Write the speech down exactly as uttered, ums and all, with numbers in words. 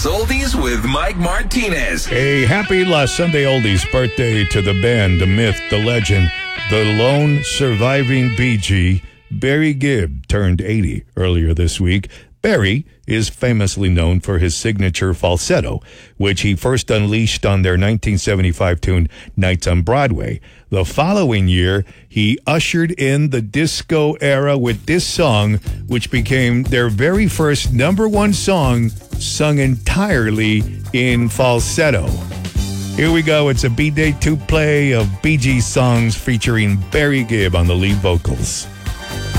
Los Oldies with Mike Martinez. A happy last Sunday Oldies birthday to the band, the myth, the legend, the lone surviving Bee Gee. Barry Gibb turned eighty earlier this week. Barry is famously known for his signature falsetto, which he first unleashed on their nineteen seventy-five tune Nights on Broadway. The following year, he ushered in the disco era with this song, which became their very first number one song sung entirely in falsetto. Here we go. It's a B-Day two play of Bee Gee songs featuring Barry Gibb on the lead vocals.